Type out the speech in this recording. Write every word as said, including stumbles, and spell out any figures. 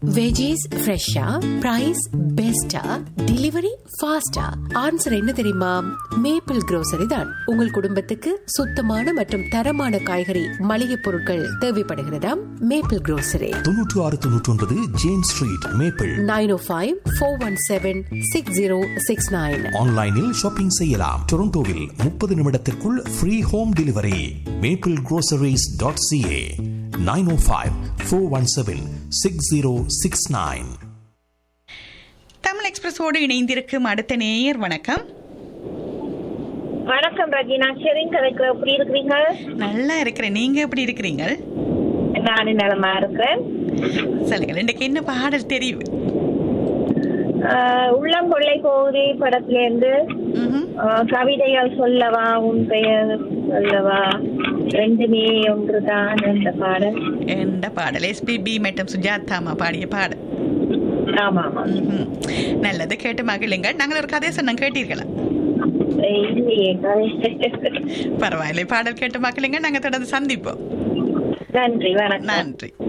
Veggies ஃப்ரெஷ்ஷா, price பெஸ்டா, delivery ஃபாஸ்டா? ஆன்சர் என்ன தெரியுமா? மேப்பிள் grocery தான். உங்கள் குடும்பத்துக்கு சுத்தமான மற்றும் தரமான காய்கறி மளிகை பொருட்கள் தேவைப்படுகிறதா? Maple grocery. தொன்னூற்று ஆறு தொன்னூற்றி ஒன்பது ஜேம்ஸ் ஸ்ட்ரீட், மேப்பிள். நைன் ஓ five four one seven six zero six nine. ஆன்லைனில் ஷாப்பிங் செய்யலாம். டொரண்டோவில் முப்பது நிமிடத்திற்குள் free home delivery. Maple groceries dot CA. Nine ஓ five four one seven six zero six nine. Tamil எக்ஸ்பிரஸோடு இணைந்திருக்கும் அடுத்த நேயர். வணக்கம். வணக்கம் ரஜினா, சரிங்க கதைக்கு எப்படி இருக்கிறீங்க? நல்லா இருக்கிறேன். நீங்க எப்படி இருக்கிறீங்க? நானும் நலமா இருக்கிறேன். சொல்லுங்கள், இன்றைக்கு என்ன பாடல் தெரியும்? உள்ளம் கொள்ளை போகுதே படத்துல இருந்து கவிதைகள் சொல்லவா, உன் பெயர் சொல்லவா, ரெண்டுமே ஒன்றுதான் என்ற பாடல். எந்த பாடல்? எஸ்பிபி மற்றும் சுஜாதாமா பாடிய பாடல். ஆமா ஆமா. நல்லது, கேட்டு மகிழுங்கள். நாங்கள் ஒரு கதையை சொன்னோம், கேட்டீர்களா? இல்லையே. பரவாயில்லை, பாடல் கேட்டு மகிழுங்க. நாங்கள் தொடர்ந்து சந்திப்போம். நன்றி, வணக்கம். நன்றி.